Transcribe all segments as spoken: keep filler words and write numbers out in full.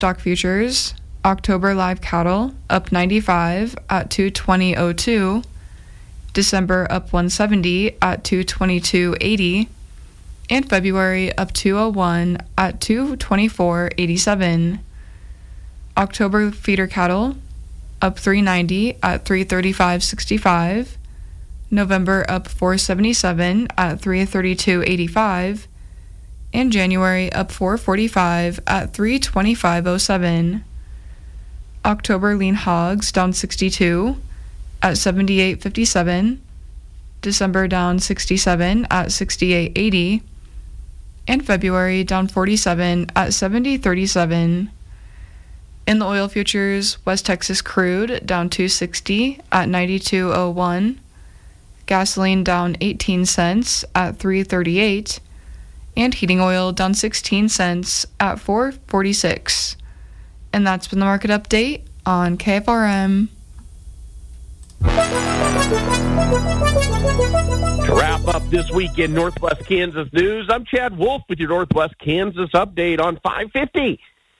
Stock futures, October live cattle up ninety-five at two twenty oh two, December up one seventy at two twenty-two eighty, and February up two oh one at two twenty-four eighty-seven. October feeder cattle up three ninety at three thirty-five sixty-five, November up four seventy-seven at three thirty-two eighty-five, and January up four forty-five at three twenty-five oh seven. October lean hogs down sixty-two at seventy-eight fifty-seven, December down sixty-seven at sixty-eight eighty, and February down forty-seven at seventy thirty-seven. In the oil futures, West Texas crude down two sixty at ninety-two oh one, gasoline down eighteen cents at three thirty-eight, and heating oil down sixteen cents at four forty-six. And that's been the market update on K F R M. To wrap up this week in Northwest Kansas news, I'm Chad Wolf with your Northwest Kansas update on five fifty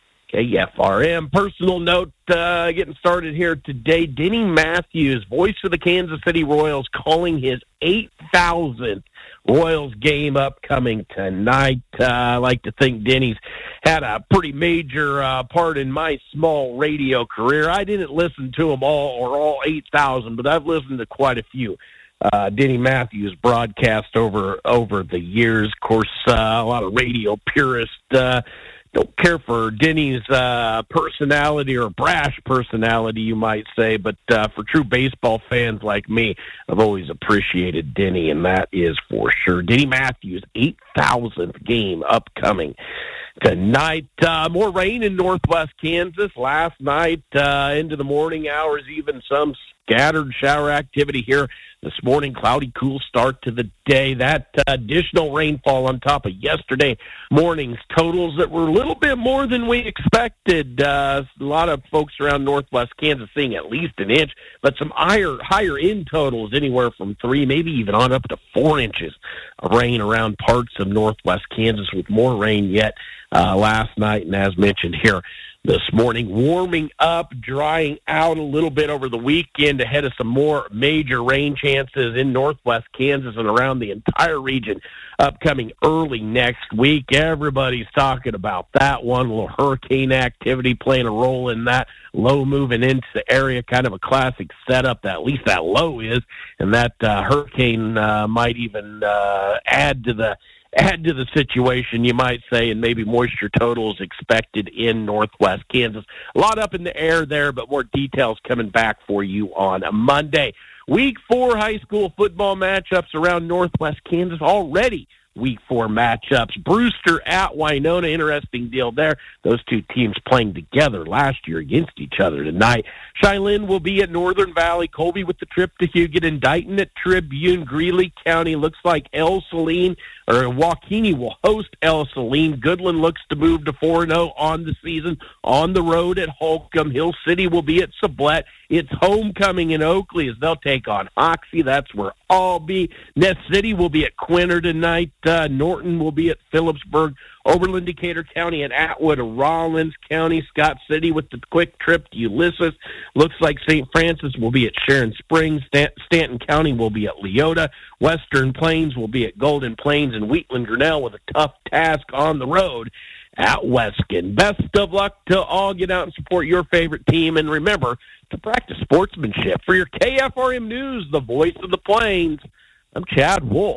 K F R M. Personal note, uh, getting started here today. Denny Matthews, voice of the Kansas City Royals, calling his eight thousandth Royals game upcoming tonight. Uh, I like to think Denny's had a pretty major uh, part in my small radio career. I didn't listen to them all or all eight thousand, but I've listened to quite a few. Uh, Denny Matthews broadcast over over the years. Of course, uh, a lot of radio purists uh, don't care for Denny's uh, personality, or brash personality, you might say, but uh, for true baseball fans like me, I've always appreciated Denny, and that is for sure. Denny Matthews, eight thousandth game upcoming tonight. Uh, more rain in Northwest Kansas last night uh, into the morning hours, even some scattered shower activity here this morning. Cloudy, cool start to the day. That uh, additional rainfall on top of yesterday morning's totals that were a little bit more than we expected. Uh, a lot of folks around Northwest Kansas seeing at least an inch, but some higher higher in totals, anywhere from three, maybe even on up to four inches of rain around parts of Northwest Kansas, with more rain yet uh, last night, and as mentioned here this morning, warming up, drying out a little bit over the weekend ahead of some more major rain chances in Northwest Kansas and around the entire region upcoming early next week. Everybody's talking about that one. A little hurricane activity playing a role in that. Low moving into the area, kind of a classic setup, that at least that low is, and that uh, hurricane uh, might even uh, add to the add to the situation, you might say, and maybe moisture totals expected in Northwest Kansas. A lot up in the air there, but more details coming back for you on a Monday. Week four high school football matchups around Northwest Kansas already. Week four matchups. Brewster at Winona. Interesting deal there. Those two teams playing together last year against each other tonight. Shiloh will be at Northern Valley. Colby with the trip to Hugon. And Dighton at Tribune. Greeley County looks like El Saline or Waukene will host El Saline. Goodland looks to move to four and oh on the season. On the road at Holcomb. Hill City will be at Sublette. It's homecoming in Oakley as they'll take on Hoxie. That's where I'll be. Ness City will be at Quinter tonight. Uh, Norton will be at Phillipsburg. Oberlin, Decatur County, and Atwood, Rollins County. Scott City with the quick trip to Ulysses. Looks like Saint Francis will be at Sharon Springs. Stant- Stanton County will be at Leota. Western Plains will be at Golden Plains, and Wheatland Grinnell with a tough task on the road at Weskin. Best of luck to all. Get out and support your favorite team, and remember to practice sportsmanship. For your K F R M News, the voice of the Plains, I'm Chad Wolf.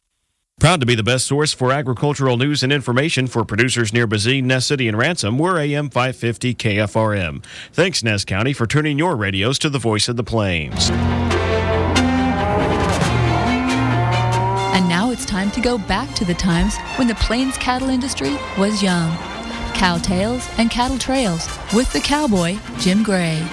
Proud to be the best source for agricultural news and information for producers near Bazine, Ness City, and Ransom. We're A M five fifty K F R M. Thanks, Ness County, for turning your radios to the voice of the Plains. And now it's time to go back to the times when the Plains cattle industry was young. Cow Tales and Cattle Trails with the cowboy, Jim Gray.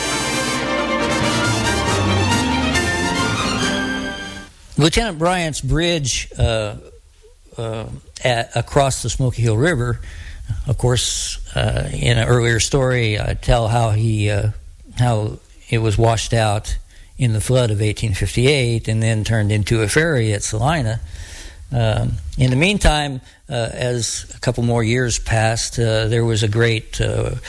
Lieutenant Bryant's bridge uh, uh, at, across the Smoky Hill River, of course, uh, in an earlier story, I tell how he uh, how it was washed out in the flood of eighteen fifty-eight and then turned into a ferry at Salina. Um, in the meantime, uh, as a couple more years passed, uh, there was a great uh,